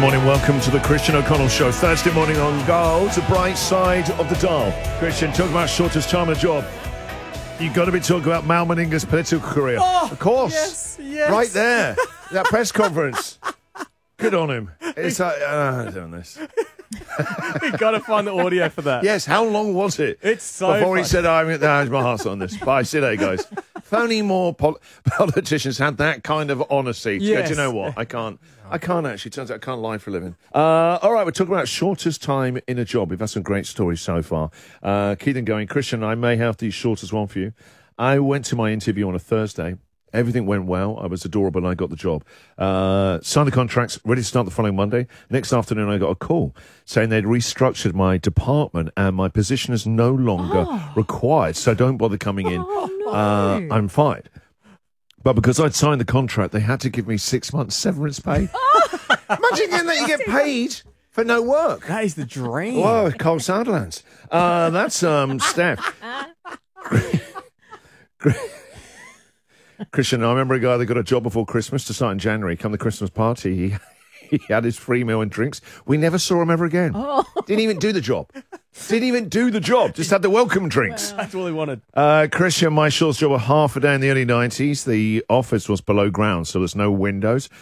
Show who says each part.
Speaker 1: morning, welcome to the Christian O'Connell Show. Thursday morning on Go, the bright side of the dial. Christian, talk about shortest time in a job. You've got to be talking about Mal Meninga's political career.
Speaker 2: Oh,
Speaker 1: of course.
Speaker 2: Yes.
Speaker 1: Right there. That press conference. Good on him. It's like, I'm doing this.
Speaker 2: You've got to find the audio for that.
Speaker 1: Yes, how long was it?
Speaker 2: It's so
Speaker 1: Before he
Speaker 2: funny.
Speaker 1: said, my heart's on this. Bye, see you later, guys. If only more politicians had that kind of honesty. To go,
Speaker 2: Yes.
Speaker 1: do you know what? I can't actually. Turns out I can't lie for a living. All right, we're talking about shortest time in a job. We've had some great stories so far. Keep them going. Christian, I may have the shortest one for you. I went to my interview on a Thursday. Everything went well. I was adorable and I got the job. Signed the contracts, ready to start the following Monday. Next afternoon, I got a call saying they'd restructured my department and my position is no longer required. So don't bother coming in. I'm fired. But because I'd signed the contract, they had to give me 6 months severance pay. Imagine getting that you get paid for no work.
Speaker 2: That is the dream.
Speaker 1: Whoa, Carl Sanderlands. That's Steph. Christian, I remember a guy that got a job before Christmas to start in January. Come the Christmas party, he had his free meal and drinks. We never saw him ever again. Didn't even do the job. Just had the welcome drinks.
Speaker 2: That's all he wanted.
Speaker 1: Christian, my shortest job, a half a day in the early 90s. The office was below ground, so there's no windows.